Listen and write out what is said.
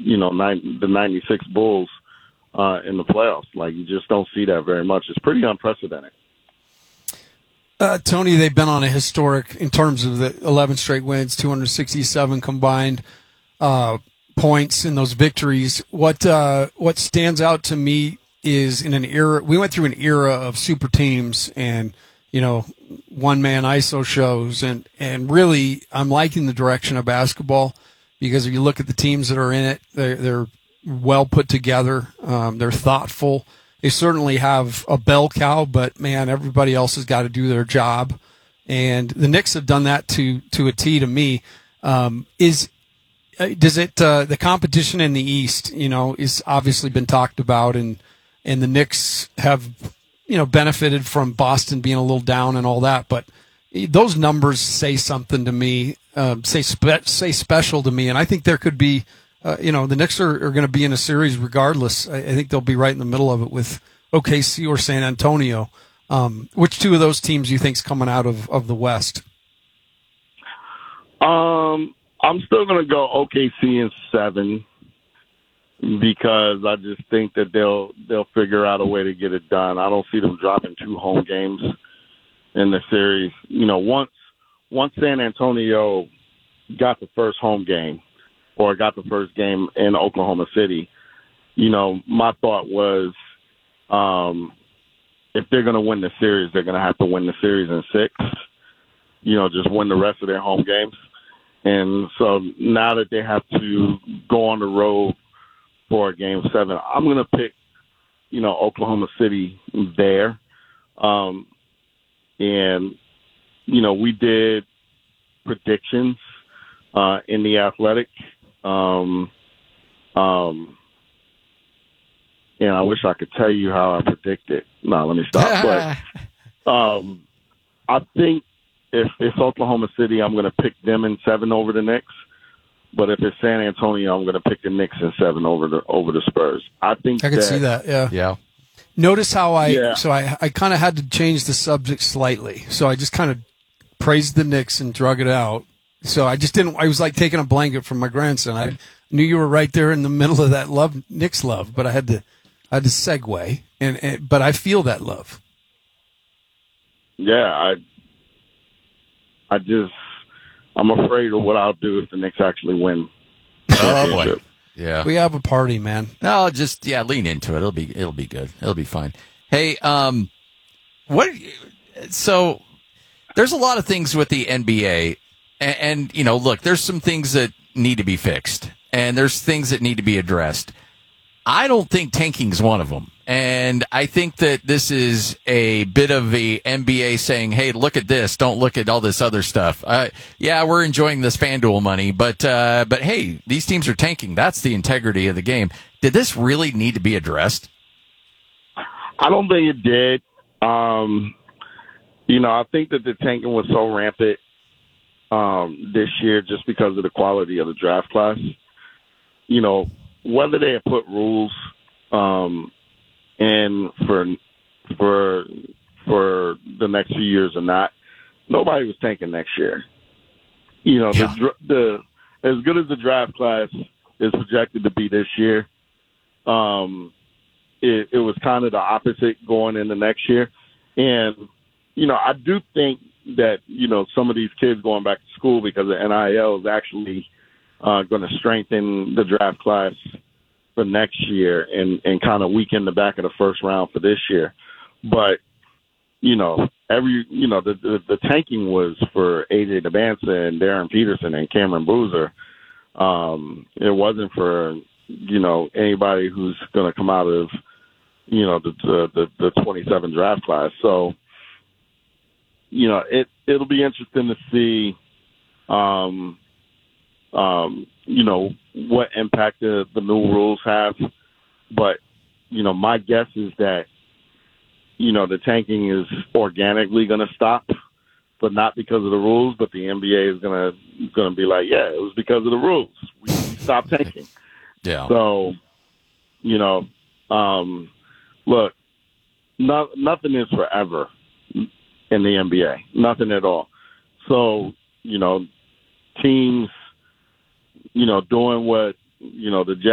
the '96 Bulls in the playoffs. Like, you just don't see that very much. It's pretty unprecedented. Tony, they've been on a historic in terms of the 11 straight wins, 267 combined points in those victories. What stands out to me is in an era, we went through an era of super teams and, one-man ISO shows, and really I'm liking the direction of basketball because if you look at the teams that are in it, they're well put together, they're thoughtful. They certainly have a bell cow, but man, everybody else has got to do their job, and the Knicks have done that to a T to me. Does it the competition in the East, is obviously been talked about, and the Knicks have benefited from Boston being a little down and all that, but those numbers say something to me, say special to me, and I think there could be. The Knicks are going to be in a series regardless. I think they'll be right in the middle of it with OKC or San Antonio. Which two of those teams do you think's coming out of the West? I'm still going to go OKC in 7 because I just think that they'll figure out a way to get it done. I don't see them dropping 2 home games in the series. Once San Antonio got the first home game, or got the first game in Oklahoma City, my thought was if they're going to win the series, they're going to have to win the series in 6, just win the rest of their home games. And so now that they have to go on the road for Game 7, I'm going to pick, Oklahoma City there. And, we did predictions in The Athletic. And I wish I could tell you how I predicted. No, let me stop. But I think if it's Oklahoma City, I'm going to pick them in 7 over the Knicks. But if it's San Antonio, I'm going to pick the Knicks in 7 over the Spurs. I think I could see that. Yeah. Notice how I kind of had to change the subject slightly. So I just kind of praised the Knicks and drug it out. So I just didn't. I was like taking a blanket from my grandson. I knew you were right there in the middle of that Knicks love, but I had to segue, but I feel that love. Yeah, I'm afraid of what I'll do if the Knicks actually win. Oh boy, yeah. We have a party, man. No, just lean into it. It'll be good. It'll be fine. Hey, So there's a lot of things with the NBA. And, look, there's some things that need to be fixed, and there's things that need to be addressed. I don't think tanking's one of them. And I think that this is a bit of the NBA saying, hey, look at this. Don't look at all this other stuff. Yeah, we're enjoying this FanDuel money, but hey, these teams are tanking. That's the integrity of the game. Did this really need to be addressed? I don't think it did. I think that the tanking was so rampant this year just because of the quality of the draft class. Whether they had put rules in for the next few years or not, nobody was tanking next year. The as good as the draft class is projected to be this year, it was kind of the opposite going into next year. And, I do think that, some of these kids going back to school because of NIL is actually going to strengthen the draft class for next year and kind of weaken the back of the first round for this year. But, the tanking was for AJ Demancia and Darren Peterson and Cameron Boozer. It wasn't for, anybody who's going to come out of, the 27 draft class. So, it'll be interesting to see, what impact the new rules have. But, my guess is that, the tanking is organically going to stop, but not because of the rules. But the NBA is going to be like, yeah, it was because of the rules. We stopped tanking. Yeah. So, look, nothing is forever in the NBA. Nothing at all. So, teams, doing what, the Jazz